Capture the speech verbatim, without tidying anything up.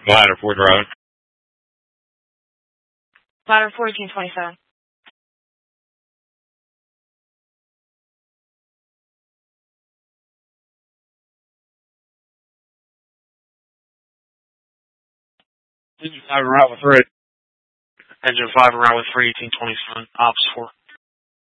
Ladder four driving. Ladder fourteen twenty-seven. Engine five around with three. Engine five around with three eighteen twenty-seven. Ops four.